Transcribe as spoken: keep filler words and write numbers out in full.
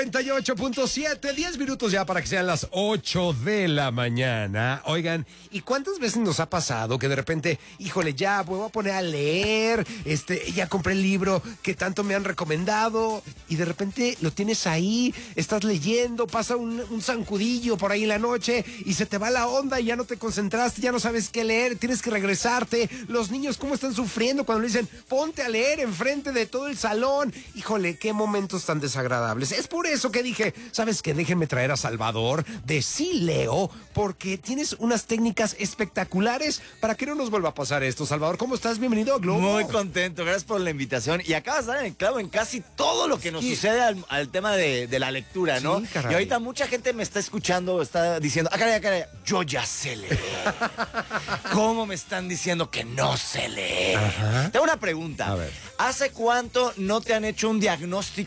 noventa y ocho punto siete, diez minutos ya para que sean las ocho de la mañana. Oigan, ¿y cuántas veces nos ha pasado que de repente, híjole, ya voy a poner a leer, este, ya compré el libro que tanto me han recomendado y de repente lo tienes ahí, estás leyendo, pasa un, un zancudillo por ahí en la noche y se te va la onda y ya no te concentraste, ya no sabes qué leer, tienes que regresarte. Los niños cómo están sufriendo cuando le dicen, ponte a leer enfrente de todo el salón. Híjole, qué momentos tan desagradables. Es por eso que dije, ¿sabes qué? Déjenme traer a Salvador de Sí Leo, porque tienes unas técnicas espectaculares para que no nos vuelva a pasar esto. Salvador, ¿cómo estás? Bienvenido a Globo. Muy contento, gracias por la invitación. Y acabas de dar en el clavo en casi todo lo que nos sí. sucede al, al tema de, de la lectura, ¿no? Sí, caray. Y ahorita mucha gente me está escuchando, está diciendo, ah, caray, ah, caray, yo ya sé leer. ¿Cómo me están diciendo que no sé leer? Ajá. Tengo una pregunta. A ver. ¿Hace cuánto no te han hecho un diagnóstico